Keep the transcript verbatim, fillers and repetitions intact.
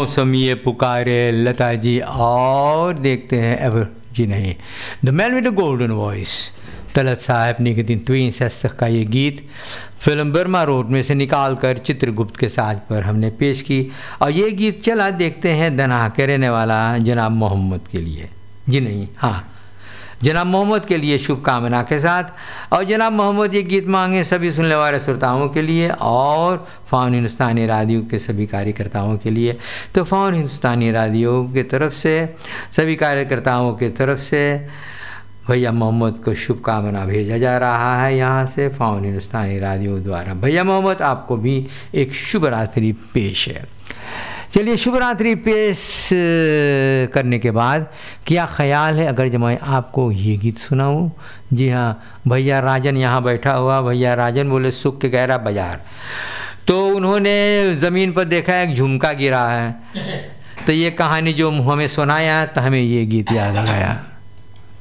मौसम ये पुकारे लता जी, और देखते हैं एवर जी नहीं, the man with the golden voice, Talat साहब निकतिन ट्वीन सस्तक का ये गीत फिल्म बर्मा रोड में से निकाल कर चित्रगुप्त के साज पर हमने पेश की। और ये गीत चला देखते हैं दनाह के रहने वाला जनाब मोहम्मद के लिए, जी नहीं हाँ जनाब मोहम्मद के लिए शुभकामना के साथ। और जनाब मोहम्मद ये गीत मांगे सभी सुनने वाले श्रोताओं के लिए और फ़ाउन हिंदुस्तानी रेडियो के सभी कार्यकर्ताओं के लिए। तो फ़ाउन हिंदुस्तानी रेडियो की तरफ से सभी कार्यकर्ताओं की तरफ से भैया मोहम्मद को शुभकामना भेजा जा रहा है यहाँ से फ़ाउन हिंदुस्तानी रेडियो द्वारा। भैया मोहम्मद आपको भी एक शुभ रात्रि पेश है। चलिए शुभ रात्रि पेश करने के बाद क्या ख्याल है अगर जब मैं आपको ये गीत सुनाऊं? जी हाँ, भैया राजन यहाँ बैठा हुआ, भैया राजन बोले सुख के गहरा बाजार, तो उन्होंने ज़मीन पर देखा एक झुमका गिरा है, तो ये कहानी जो हमें सुनाया तो हमें ये गीत याद आ गया।